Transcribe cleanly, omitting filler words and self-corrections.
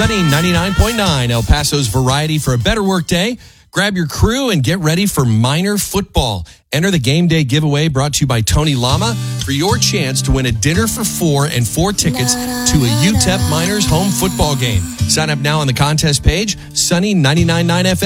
Sunny 99.9, El Paso's variety for a better work day. Grab your crew and get ready for Miner football. Enter the game day giveaway brought to you by Tony Lama for your chance to win a dinner for 4 and 4 tickets to a UTEP Miners home football game. Sign up now on the contest page, Sunny 99.9 FM.